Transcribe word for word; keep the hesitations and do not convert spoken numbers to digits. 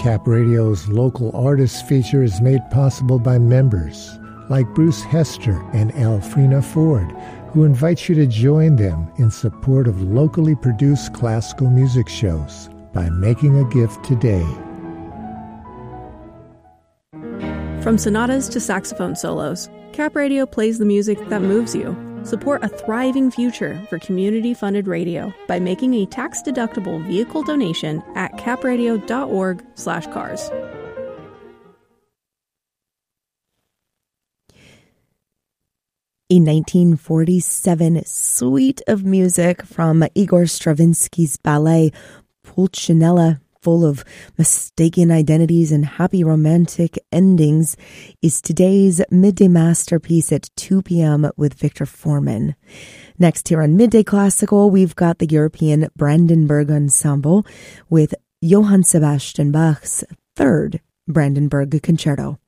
Cap Radio's local artists feature is made possible by members like Bruce Hester and Alfrena Ford, who invite you to join them in support of locally produced classical music shows by making a gift today. From sonatas to saxophone solos, Cap Radio plays the music that moves you. Support a thriving future for community-funded radio by making a tax-deductible vehicle donation at capradio.org slash cars. A nineteen forty-seven suite of music from Igor Stravinsky's ballet Pulcinella, full of mistaken identities and happy romantic endings, is today's midday masterpiece at two p.m. with Victor Foreman. Next here on Midday Classical, we've got the European Brandenburg Ensemble with Johann Sebastian Bach's third Brandenburg Concerto.